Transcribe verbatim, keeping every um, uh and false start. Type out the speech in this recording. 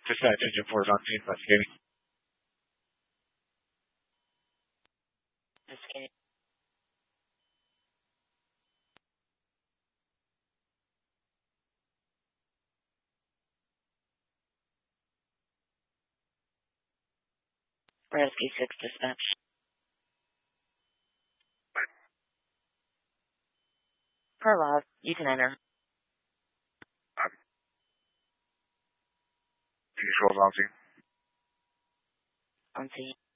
Dispatch engine four is on scene investigating. Investigating. Rescue six dispatch. Perlov, you can enter. Controls on scene. On scene.